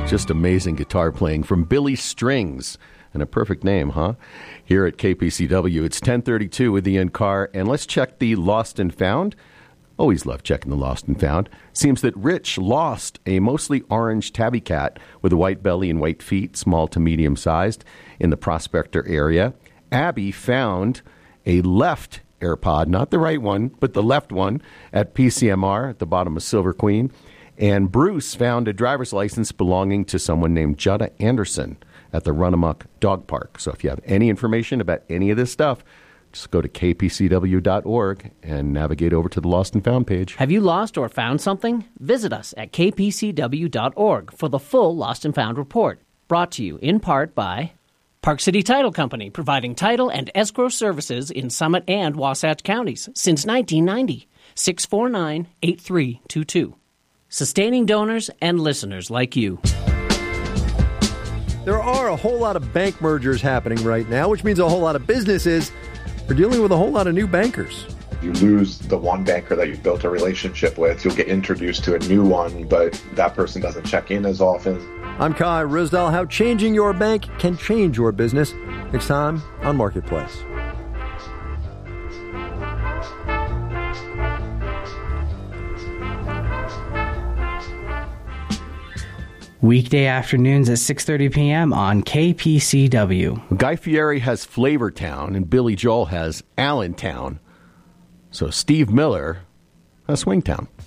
Just amazing guitar playing from Billy Strings. And a perfect name, huh? Here at KPCW, it's 10:32 with Ian Carr. And let's check the lost and found. Always love checking the lost and found. Seems that Rich lost a mostly orange tabby cat with a white belly and white feet, small to medium-sized, in the Prospector area. Abby found a left AirPod, not the right one, but the left one, at PCMR at the bottom of Silver Queen. And Bruce found a driver's license belonging to someone named Jutta Anderson at the Runamuck Dog Park. So if you have any information about any of this stuff, just go to kpcw.org and navigate over to the Lost and Found page. Have you lost or found something? Visit us at kpcw.org for the full Lost and Found report. Brought to you in part by Park City Title Company, providing title and escrow services in Summit and Wasatch counties since 1990. 649-8322. Sustaining donors and listeners like you. There are a whole lot of bank mergers happening right now, which means a whole lot of businesses are dealing with a whole lot of new bankers. You lose the one banker that you've built a relationship with, you'll get introduced to a new one, but that person doesn't check in as often. I'm Kai Risdal. How changing your bank can change your business. Next time on Marketplace. Weekday afternoons at 6:30 p.m. on KPCW. Guy Fieri has Flavortown and Billy Joel has Allentown. So Steve Miller has Swingtown.